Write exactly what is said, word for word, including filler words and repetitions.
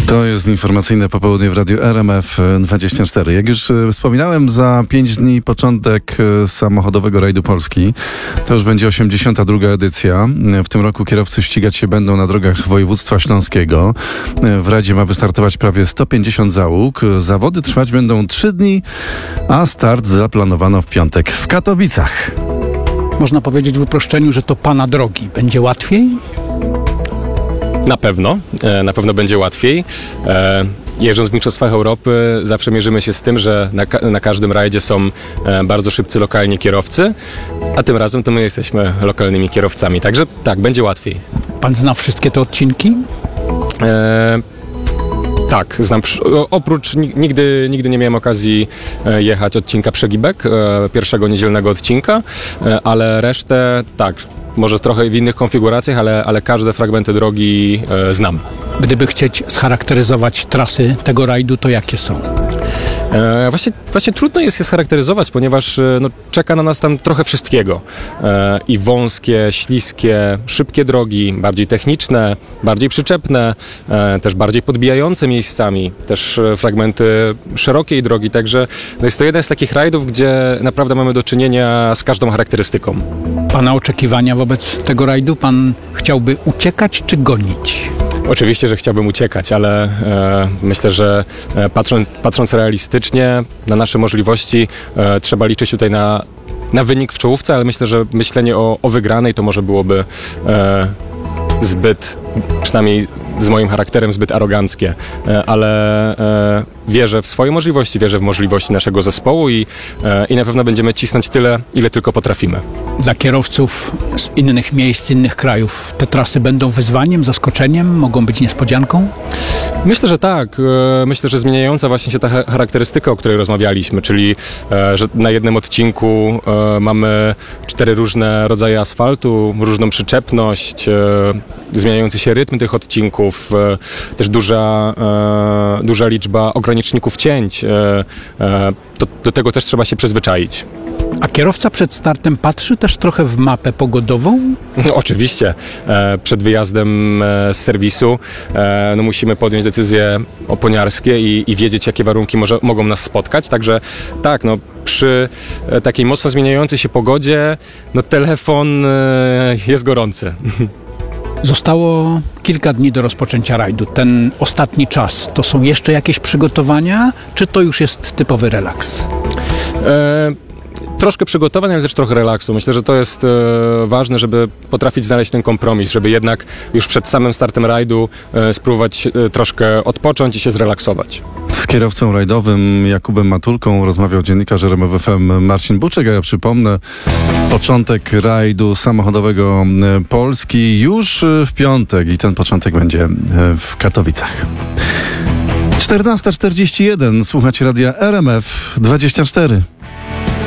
To jest informacyjne popołudnie w Radiu R M F dwadzieścia cztery. Jak już wspominałem, za pięć dni początek samochodowego rajdu Polski. To już będzie osiemdziesiąta druga edycja. W tym roku kierowcy ścigać się będą na drogach województwa śląskiego. W rajdzie ma wystartować prawie sto pięćdziesiąt załóg. Zawody trwać będą trzy dni, a start zaplanowano w piątek w Katowicach. Można powiedzieć w uproszczeniu, że to pana drogi. Będzie łatwiej? Na pewno, na pewno będzie łatwiej. Jeżdżąc w Mistrzostwach Europy zawsze mierzymy się z tym, że na, ka- na każdym rajdzie są bardzo szybcy lokalni kierowcy, a tym razem to my jesteśmy lokalnymi kierowcami, także tak, będzie łatwiej. Pan zna wszystkie te odcinki? E- Tak, znam. Oprócz nigdy, nigdy nie miałem okazji jechać odcinka Przegibek, pierwszego niedzielnego odcinka, ale resztę tak, może trochę w innych konfiguracjach, ale, ale każde fragmenty drogi znam. Gdyby chcieć scharakteryzować trasy tego rajdu, to jakie są? E, właśnie, właśnie trudno jest je scharakteryzować, ponieważ no, czeka na nas tam trochę wszystkiego. E, I wąskie, śliskie, szybkie drogi, bardziej techniczne, bardziej przyczepne, e, też bardziej podbijające miejscami, też fragmenty szerokiej drogi, także no, jest to jeden z takich rajdów, gdzie naprawdę mamy do czynienia z każdą charakterystyką. Pana oczekiwania wobec tego rajdu? Pan chciałby uciekać czy gonić? Oczywiście, że chciałbym uciekać, ale e, myślę, że e, patrząc, patrząc realistycznie na nasze możliwości, e, trzeba liczyć tutaj na, na wynik w czołówce, ale myślę, że myślenie o, o wygranej to może byłoby e, zbyt, przynajmniej z moim charakterem, zbyt aroganckie, e, ale e, wierzę w swoje możliwości, wierzę w możliwości naszego zespołu i, e, i na pewno będziemy cisnąć tyle, ile tylko potrafimy. Dla kierowców z innych miejsc, innych krajów te trasy będą wyzwaniem, zaskoczeniem, mogą być niespodzianką? Myślę, że tak. Myślę, że zmieniająca właśnie się ta charakterystyka, o której rozmawialiśmy, czyli że na jednym odcinku mamy cztery różne rodzaje asfaltu, różną przyczepność, zmieniający się rytm tych odcinków, też duża, duża liczba ograniczników cięć. Do, do tego też trzeba się przyzwyczaić. A kierowca przed startem patrzy też trochę w mapę pogodową? No, oczywiście. E, przed wyjazdem e, z serwisu e, no, musimy podjąć decyzje oponiarskie i, i wiedzieć, jakie warunki może, mogą nas spotkać. Także tak, no, przy e, takiej mocno zmieniającej się pogodzie no, telefon e, jest gorący. Zostało kilka dni do rozpoczęcia rajdu. Ten ostatni czas, to są jeszcze jakieś przygotowania, czy to już jest typowy relaks? E, Troszkę przygotowań, ale też trochę relaksu. Myślę, że to jest e, ważne, żeby potrafić znaleźć ten kompromis, żeby jednak już przed samym startem rajdu e, spróbować e, troszkę odpocząć i się zrelaksować. Z kierowcą rajdowym Jakubem Matulką rozmawiał dziennikarz R M F F M Marcin Buczek, a ja przypomnę, początek rajdu samochodowego Polski już w piątek i ten początek będzie w Katowicach. czternasta czterdzieści jeden, słuchacie radia R M F dwadzieścia cztery.